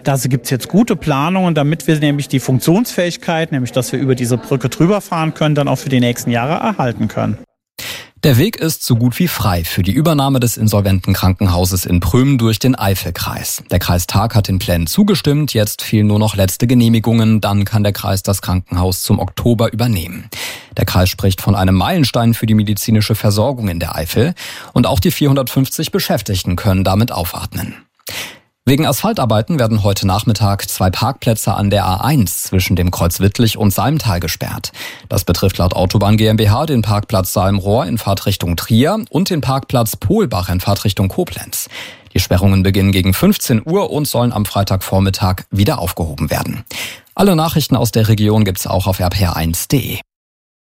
Da gibt es jetzt gute Planungen, damit wir nämlich die Funktionsfähigkeit, nämlich dass wir über diese Brücke drüber fahren können, dann auch für die nächsten Jahre erhalten können. Der Weg ist so gut wie frei für die Übernahme des insolventen Krankenhauses in Prüm durch den Eifelkreis. Der Kreistag hat den Plänen zugestimmt, jetzt fehlen nur noch letzte Genehmigungen, dann kann der Kreis das Krankenhaus zum Oktober übernehmen. Der Kreis spricht von einem Meilenstein für die medizinische Versorgung in der Eifel und auch die 450 Beschäftigten können damit aufatmen. Wegen Asphaltarbeiten werden heute Nachmittag 2 Parkplätze an der A1 zwischen dem Kreuz Wittlich und Salmtal gesperrt. Das betrifft laut Autobahn GmbH den Parkplatz Salmrohr in Fahrtrichtung Trier und den Parkplatz Pohlbach in Fahrtrichtung Koblenz. Die Sperrungen beginnen gegen 15 Uhr und sollen am Freitagvormittag wieder aufgehoben werden. Alle Nachrichten aus der Region gibt's auch auf rpr1.de.